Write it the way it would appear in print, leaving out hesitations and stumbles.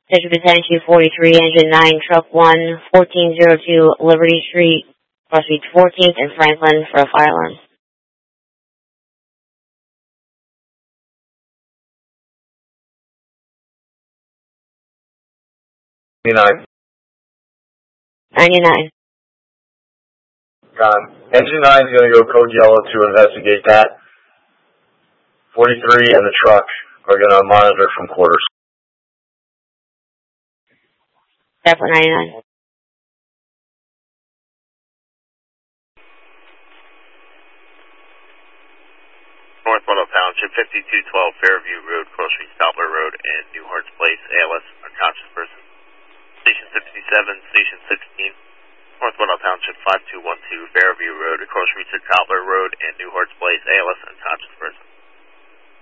District 10 243, Engine 9, Truck 1, 1402 Liberty Street, cross between 14th and Franklin for a fire alarm. 99. 99. Gone. Engine 9 is going to go code yellow to investigate that. 43 and the truck are going to monitor from quarters. Step 99. North Meadow Township, 5212 Fairview Road, Cross Street, Stopler Road, and New Hart's Place, ALS, unconscious person. Station 67, Station 16, North Meadow Township, 5212 Fairview Road, Cross Street, Stopler Road, and New Hart's Place, ALS, unconscious person.